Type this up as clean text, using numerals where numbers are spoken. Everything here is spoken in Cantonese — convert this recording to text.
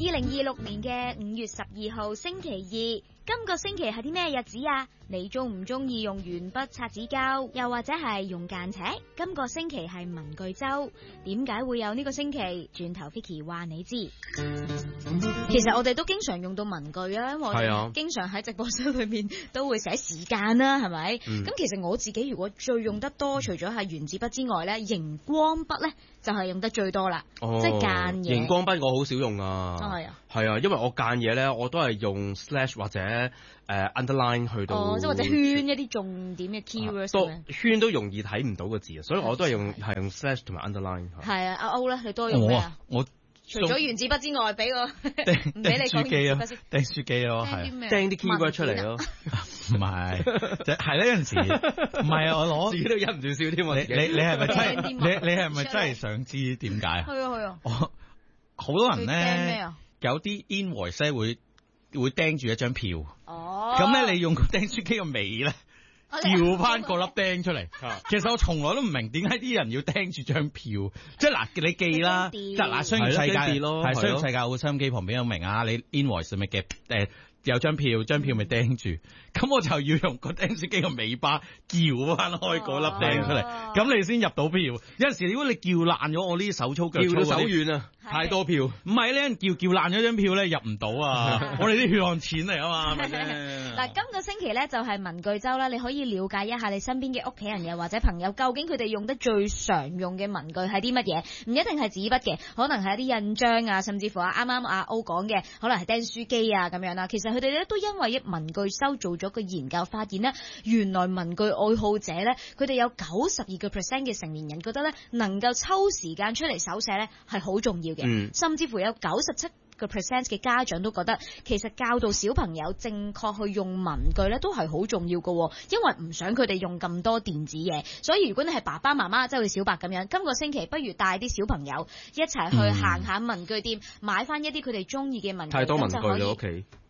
2026年嘅5月12號星期二，今個星期係啲咩日子啊？你中唔中意用鉛筆擦紙膠，又或者係用間尺？今個星期係文具周，點解會有呢個星期？轉頭 Vicky 話你知。其實我哋都經常用到文具啊，因為我哋經常喺直播室裏面都會寫時間啦，係咪？咁其實我自己如果最用得多，除咗係原子筆之外咧，熒光筆咧就係用得最多啦，即係間嘢。 熒光筆我好少用啊，係啊，因為我間嘢咧，我都係用 slash 或者underline 去到， 即係或者圈一啲重點嘅 keywords。 圈都容易睇唔到個字啊，所以我都係用 slash 同埋 underline。 係啊，阿歐咧，你多用咩啊？ 我除咗原子筆之外，俾個唔俾你講原子筆先， 釘書機咯，係釘啲 keyword 出嚟咯。 唔係，係呢陣時，唔係啊！我攞自己都忍唔住笑添。 你係咪真？你係咪真係想知點解啊？ 係啊。 好多人咧，有啲 invoice 會釘住一張票。咁咧，你用個釘書機個尾咧，調翻個粒釘出嚟。其實我從來都唔明點解啲人要釘住張票。即係嗱，你記啦，即係嗱，商業世界咯，係商業世界好，收音機旁邊有明啊，你 invoice 咪嘅有張票，張票咪釘住，咁我就要用個釘書機個尾巴撬翻開嗰粒釘出嚟，咁你先入到票。有陣時如果你撬爛咗，我呢啲手粗腳粗， 手軟啊，太多票。 唔係咧，撬爛咗張票咧入唔到啊！我哋啲血汗錢嚟啊嘛，係咪啫？ 嗱，今個星期咧就係文具周啦，你可以了解一下你身邊嘅屋企人又或者朋友，究竟佢哋用得最常用嘅文具係啲乜嘢？唔一定係紙筆嘅，可能係一啲印章啊，甚至乎啱啱阿歐講嘅，可能係釘書機啊咁樣啦。其實佢哋咧都因為一文具收做咗個研究，發現咧原來文具愛好者咧，佢哋有92% 嘅成年人覺得咧能夠抽時間出嚟手寫咧係好重要嘅，甚至乎有97% 嘅家長都覺得其實教導小朋友正確去用文具咧都係好重要嘅，因為唔想佢哋用咁多電子嘢。所以如果你係爸爸媽媽，即係好似小白咁樣，今個星期不如帶啲小朋友一齊去行下文具店，買翻一啲佢哋中意嘅文具。 太多文具啦屋企。